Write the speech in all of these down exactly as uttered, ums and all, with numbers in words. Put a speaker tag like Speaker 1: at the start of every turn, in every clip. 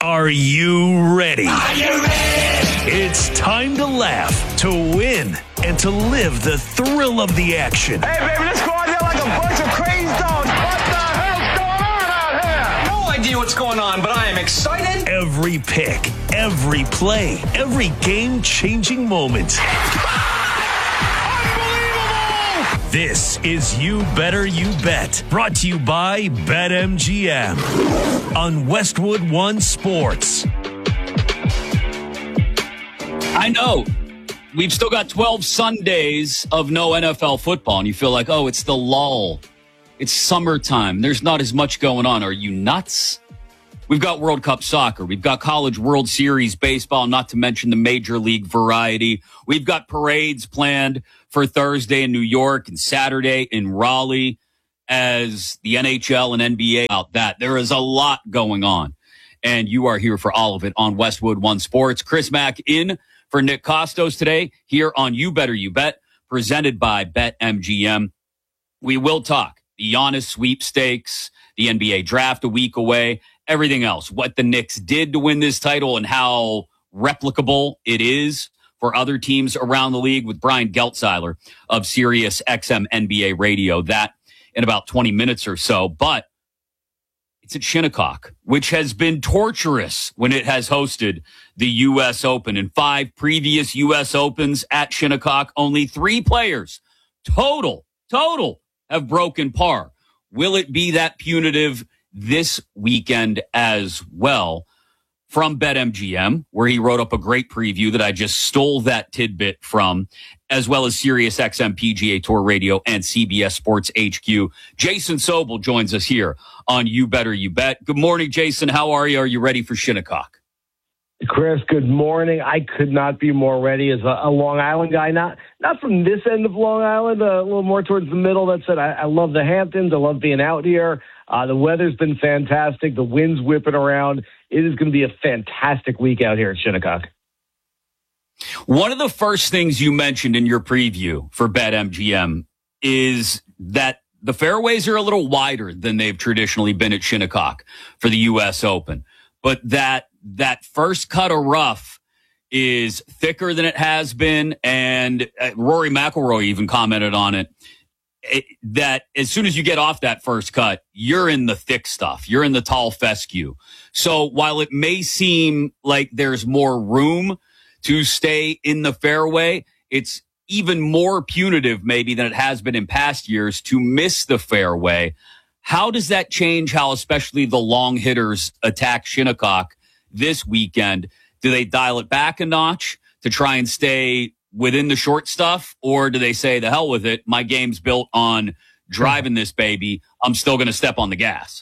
Speaker 1: Are you ready?
Speaker 2: Are you ready?
Speaker 1: It's time to laugh, to win, and to live the thrill of the action.
Speaker 3: Hey, baby, let's go out there like a bunch of crazy dogs. What the hell's going on out here?
Speaker 2: No idea what's going on, but I am excited.
Speaker 1: Every pick, every play, every game-changing moment.
Speaker 3: Unbelievable!
Speaker 1: This is You Better You Bet, brought to you by BetMGM on Westwood One Sports.
Speaker 4: I know. We've still got twelve Sundays of no N F L football, and you feel like, oh, it's the lull. It's summertime. There's not as much going on. Are you nuts? We've got World Cup soccer. We've got College World Series baseball, not to mention the Major League variety. We've got parades planned for Thursday in New York and Saturday in Raleigh as the N H L and N B A out that. There is a lot going on, and you are here for all of it on Westwood One Sports. Chris Mack in for Nick Costos today here on You Better You Bet, presented by BetMGM. We will talk the Giannis sweepstakes, the N B A draft a week away, everything else, what the Knicks did to win this title and how replicable it is for other teams around the league with Brian Geltzeiler of Sirius X M N B A Radio. That in about twenty minutes or so. But it's at Shinnecock, which has been torturous when it has hosted the U S Open. In five previous U S Opens at Shinnecock, only three players total, total have broken par. Will it be that punitive this weekend as well? From BetMGM, where he wrote up a great preview that I just stole that tidbit from, as well as Sirius X M P G A Tour Radio and C B S Sports H Q. Jason Sobel joins us here on You Better You Bet. Good morning, Jason. How are you? Are you ready for Shinnecock?
Speaker 5: Chris, good morning. I could not be more ready as a, a Long Island guy. Not not from this end of Long Island, a little more towards the middle. That said, I, I love the Hamptons. I love being out here. Uh, the weather's been fantastic. The wind's whipping around. It is going to be a fantastic week out here at Shinnecock.
Speaker 4: One of the first things you mentioned in your preview for BetMGM is that the fairways are a little wider than they've traditionally been at Shinnecock for the U S Open, but that that first cut of rough is thicker than it has been, and uh, Rory McIlroy even commented on it. It, that as soon as you get off that first cut, you're in the thick stuff. You're in the tall fescue. So while it may seem like there's more room to stay in the fairway, it's even more punitive maybe than it has been in past years to miss the fairway. How does that change how especially the long hitters attack Shinnecock this weekend? Do they dial it back a notch to try and stay within the short stuff, or do they say, the hell with it, my game's built on driving this baby, I'm still going to step on the gas?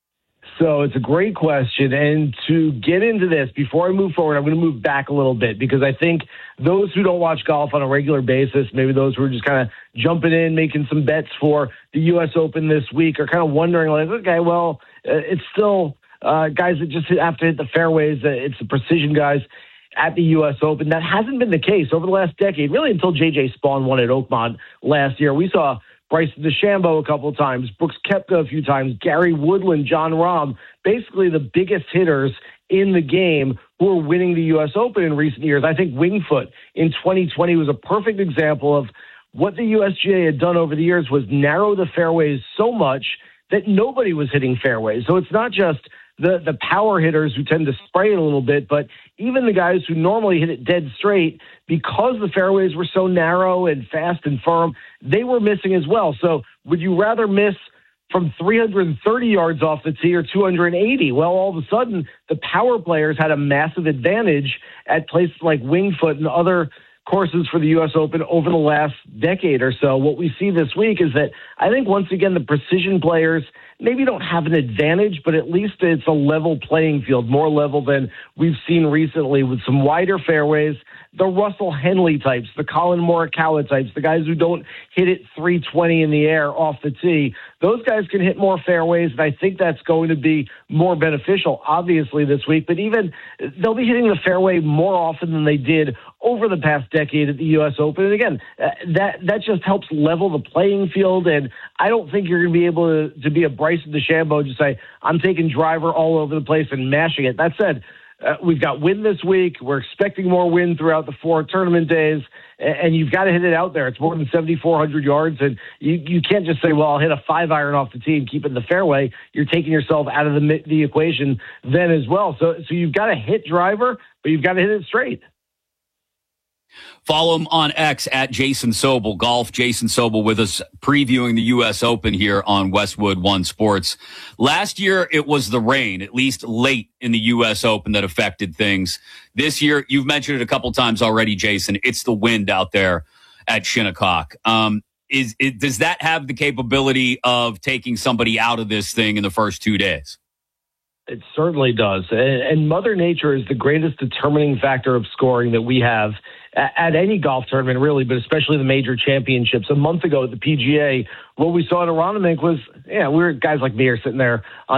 Speaker 5: So it's a great question. And to get into this, before I move forward, I'm going to move back a little bit, because I think those who don't watch golf on a regular basis, maybe those who are just kind of jumping in, making some bets for the U S Open this week, are kind of wondering, like, okay, well, uh, it's still uh, guys that just have to hit the fairways. Uh, it's the precision guys at the U S Open. That hasn't been the case over the last decade, really until J J Spawn won at Oakmont last year. We saw Bryson DeChambeau a couple of times, Brooks Koepka a few times, Gary Woodland, John Rahm, basically the biggest hitters in the game who are winning the U S Open in recent years. I think Winged Foot in twenty twenty was a perfect example of what the U S G A had done over the years, was narrow the fairways so much that nobody was hitting fairways. So it's not just the the power hitters who tend to spray it a little bit, but even the guys who normally hit it dead straight, because the fairways were so narrow and fast and firm, they were missing as well. So would you rather miss from three hundred thirty yards off the tee or two hundred eighty? Well, all of a sudden, the power players had a massive advantage at places like Winged Foot and other courses for the U S Open over the last decade or so. What we see this week is that I think, once again, the precision players maybe don't have an advantage, but at least it's a level playing field, more level than we've seen recently, with some wider fairways. The Russell Henley types, the Colin Morikawa types, the guys who don't hit it three twenty in the air off the tee, those guys can hit more fairways, and I think that's going to be more beneficial, obviously, this week. But even they'll be hitting the fairway more often than they did over the past decade at the U S Open. And again, uh, that that just helps level the playing field. And I don't think you're going to be able to, to be a Bryson DeChambeau, just say, I'm taking driver all over the place and mashing it. That said, uh, we've got wind this week. We're expecting more wind throughout the four tournament days. And you've got to hit it out there. It's more than seventy-four hundred yards, and you, you can't just say, well, I'll hit a five iron off the tee and keep it in the fairway. You're taking yourself out of the the equation then as well. So, so you've got to hit driver, but you've got to hit it straight.
Speaker 4: Follow him on X at Jason Sobel Golf. Jason Sobel with us previewing the U S Open here on Westwood One Sports. Last year, it was the rain, at least late in the U S Open, that affected things. This year, you've mentioned it a couple times already, Jason. It's the wind out there at Shinnecock. Um, is it, does that have the capability of taking somebody out of this thing in the first two days?
Speaker 5: It certainly does. And Mother Nature is the greatest determining factor of scoring that we have at any golf tournament, really, but especially the major championships. A month ago at the P G A, what we saw at Aronimink was, yeah, we were guys like me are sitting there on